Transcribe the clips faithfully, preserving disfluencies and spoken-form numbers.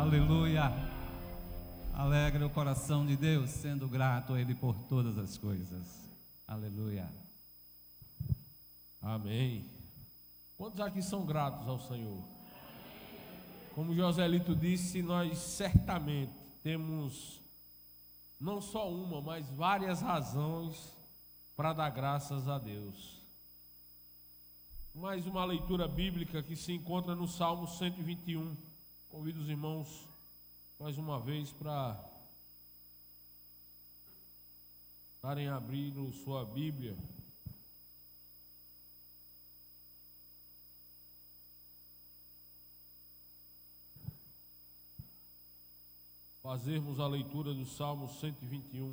Aleluia. Alegre o coração de Deus, sendo grato a Ele por todas as coisas. Aleluia. Amém. Quantos aqui são gratos ao Senhor? Como Joselito disse, nós certamente temos não só uma, mas várias razões para dar graças a Deus. Mais uma leitura bíblica que se encontra no Salmo cento e vinte e um. Convido os irmãos mais uma vez para estarem abrindo sua Bíblia. Fazermos a leitura do Salmo cento e vinte e um.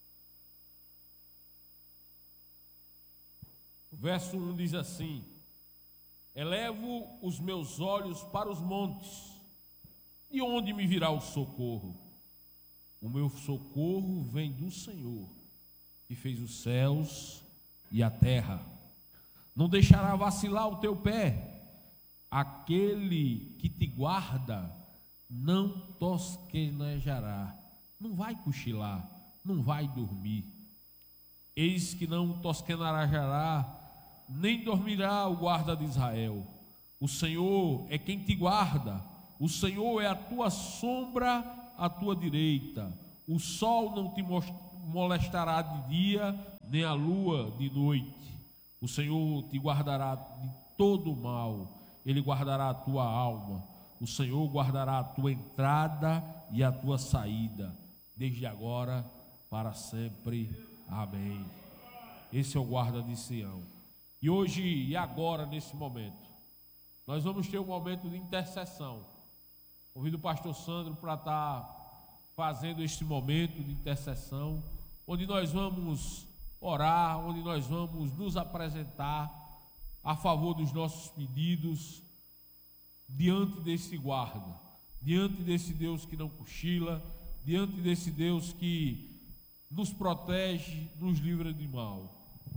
O verso um diz assim: elevo os meus olhos para os montes, de onde me virá o socorro? O meu socorro vem do Senhor, que fez os céus e a terra. Não deixará vacilar o teu pé. Aquele que te guarda não tosquenejará, não vai cochilar, não vai dormir. Eis que não tosquenejará, nem dormirá o guarda de Israel. O Senhor é quem te guarda. O Senhor é a tua sombra à tua direita. O sol não te molestará de dia, nem a lua de noite. O Senhor te guardará de todo o mal. Ele guardará a tua alma. O Senhor guardará a tua entrada e a tua saída, desde agora para sempre. Amém. Esse é o guarda de Sião. E hoje e agora, nesse momento, nós vamos ter um momento de intercessão. Convido o pastor Sandro para estar fazendo este momento de intercessão, onde nós vamos orar, onde nós vamos nos apresentar a favor dos nossos pedidos, diante desse guarda, diante desse Deus que não cochila, diante desse Deus que nos protege, nos livra de mal.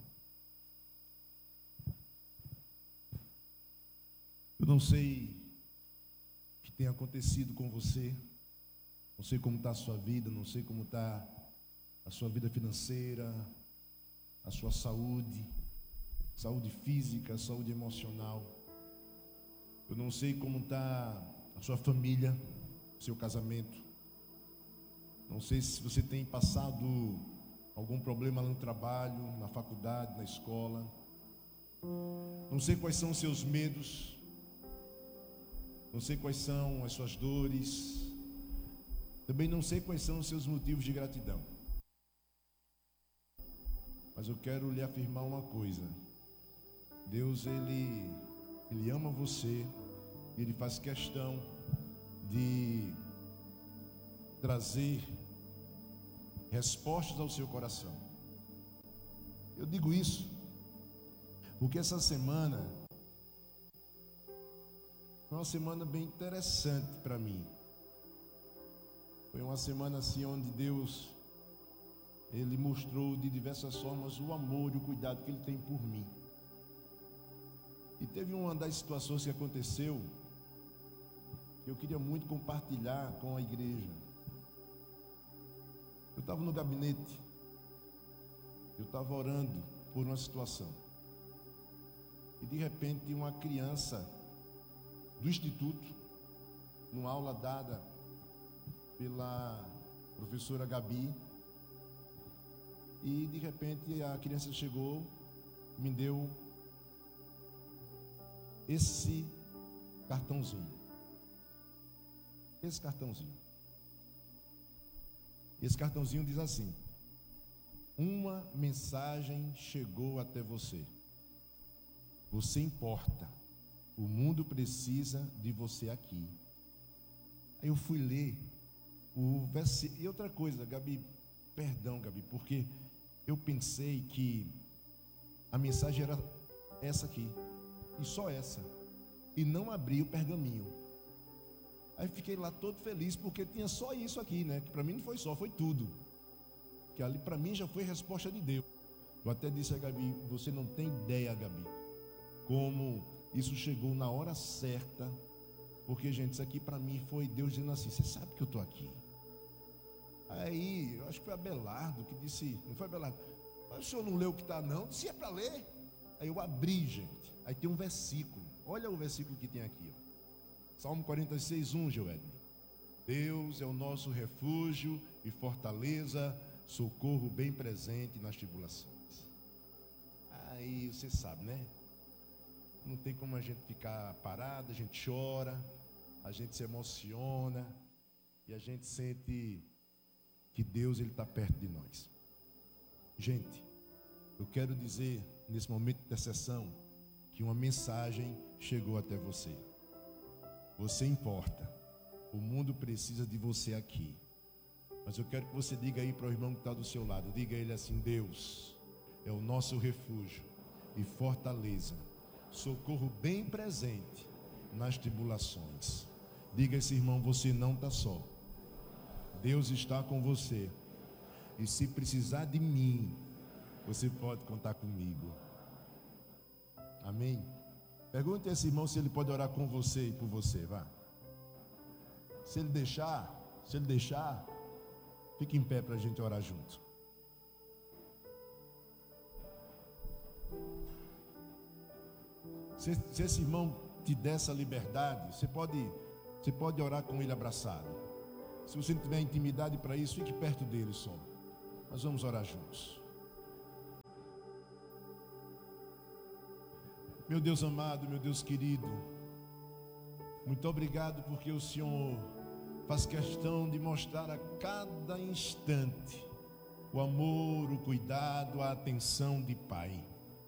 Eu não sei o que tem acontecido com você, não sei como está a sua vida, não sei como está a sua vida financeira, a sua saúde, saúde física, saúde emocional. Eu não sei como está a sua família, o seu casamento. Não sei se você tem passado algum problema no trabalho, na faculdade, na escola. Não sei quais são os seus medos. Não sei quais são as suas dores. Também não sei quais são os seus motivos de gratidão. Mas eu quero lhe afirmar uma coisa. Deus, Ele, Ele ama você. Ele faz questão de trazer respostas ao seu coração. Eu digo isso porque essa semana foi uma semana bem interessante para mim. Foi uma semana assim onde Deus, Ele mostrou de diversas formas o amor e o cuidado que Ele tem por mim. E teve uma das situações que aconteceu que eu queria muito compartilhar com a igreja. Eu estava no gabinete, eu estava orando por uma situação. E de repente uma criança do instituto, numa aula dada pela professora Gabi, e de repente a criança chegou, me deu esse cartãozinho. Esse cartãozinho. Esse cartãozinho diz assim: uma mensagem chegou até você. Você importa. O mundo precisa de você aqui. Aí eu fui ler o versículo. E outra coisa, Gabi, perdão, Gabi, porque eu pensei que a mensagem era essa aqui, e só essa, e não abri o pergaminho. Aí fiquei lá todo feliz, porque tinha só isso aqui, né? Que para mim não foi só, foi tudo. Que ali para mim já foi resposta de Deus. Eu até disse a Gabi: você não tem ideia, Gabi, como isso chegou na hora certa, Porque, gente, isso aqui para mim foi Deus dizendo assim: você sabe que eu estou aqui. Aí, eu acho que foi Abelardo que disse, não foi Abelardo? Mas o senhor não leu o que está, não? Disse: é para ler. Aí eu abri, gente. Aí tem um versículo. Olha o versículo que tem aqui, ó. Salmo quarenta e seis, um, Joelme. Deus é o nosso refúgio e fortaleza, socorro bem presente nas tribulações. Aí você sabe, né? Não tem como a gente ficar parado, a gente chora, a gente se emociona e a gente sente que Deus ele está perto de nós. Gente, eu quero dizer nesse momento de intercessão que uma mensagem chegou até você. Você importa. O mundo precisa de você aqui. Mas eu quero que você diga aí para o irmão que está do seu lado. Diga a ele assim: Deus é o nosso refúgio e fortaleza, socorro bem presente nas tribulações. Diga a esse irmão: você não está só. Deus está com você. E se precisar de mim, você pode contar comigo. Amém? Pergunte a esse irmão se ele pode orar com você e por você, vá. Se ele deixar, se ele deixar, fique em pé para a gente orar junto. Se, se esse irmão te der essa liberdade, você pode, você pode orar com ele abraçado. Se você não tiver intimidade para isso, fique perto dele só. Nós vamos orar juntos. Meu Deus amado, meu Deus querido, muito obrigado porque o Senhor faz questão de mostrar a cada instante o amor, o cuidado, a atenção de Pai.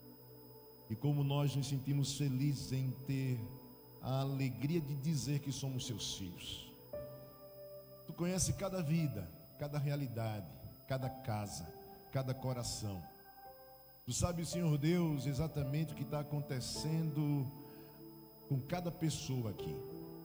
E como nós nos sentimos felizes em ter a alegria de dizer que somos seus filhos. Tu conheces cada vida, cada realidade, cada casa, cada coração. Tu sabes, Senhor Deus, exatamente o que está acontecendo com cada pessoa aqui.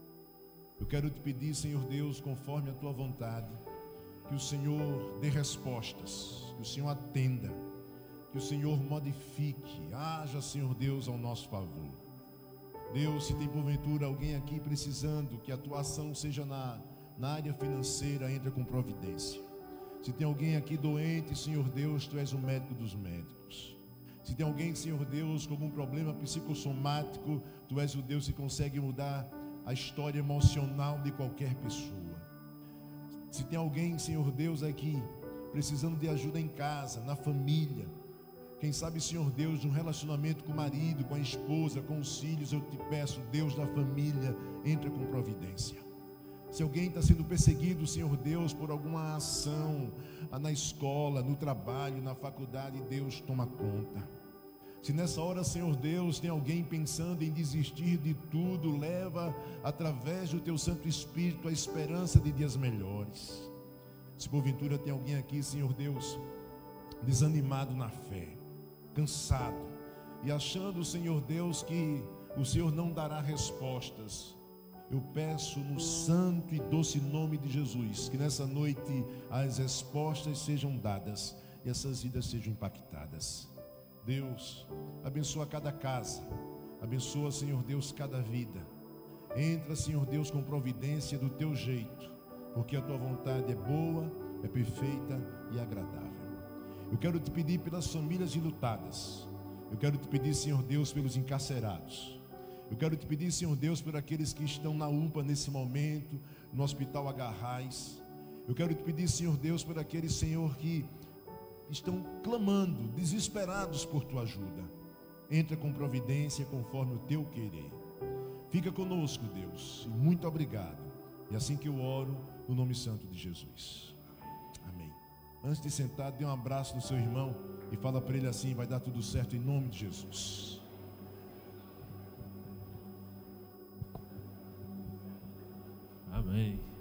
Eu quero te pedir, Senhor Deus, conforme a tua vontade, que o Senhor dê respostas, que o Senhor atenda, que o Senhor modifique, haja, Senhor Deus, ao nosso favor. Deus, se tem porventura alguém aqui precisando que a tua ação seja na, na área financeira, entra com providência. Se tem alguém aqui doente, Senhor Deus, tu és o médico dos médicos. Se tem alguém, Senhor Deus, com algum problema psicossomático, tu és o Deus que consegue mudar a história emocional de qualquer pessoa. Se tem alguém, Senhor Deus, aqui precisando de ajuda em casa, na família, quem sabe, Senhor Deus, de um relacionamento com o marido, com a esposa, com os filhos, eu te peço, Deus da família, entra com providência. Se alguém está sendo perseguido, Senhor Deus, por alguma ação na escola, no trabalho, na faculdade, Deus toma conta. Se nessa hora, Senhor Deus, tem alguém pensando em desistir de tudo, leva através do teu Santo Espírito a esperança de dias melhores. Se porventura tem alguém aqui, Senhor Deus, desanimado na fé, cansado e achando, Senhor Deus, que o Senhor não dará respostas, eu peço no santo e doce nome de Jesus que nessa noite as respostas sejam dadas e essas vidas sejam impactadas. Deus, abençoa cada casa, abençoa, Senhor Deus, cada vida. Entra, Senhor Deus, com providência do teu jeito, porque a tua vontade é boa, é perfeita e agradável. Eu quero te pedir pelas famílias enlutadas. Eu quero te pedir, Senhor Deus, pelos encarcerados. Eu quero te pedir, Senhor Deus, por aqueles que estão na U P A nesse momento, no Hospital Agarrais. Eu quero te pedir, Senhor Deus, por aqueles, Senhor, que estão clamando, desesperados por tua ajuda. Entra com providência conforme o teu querer. Fica conosco, Deus, e muito obrigado. E assim que eu oro, no nome santo de Jesus. Amém. Antes de sentar, dê um abraço no seu irmão e fala para ele assim: vai dar tudo certo em nome de Jesus. Amém.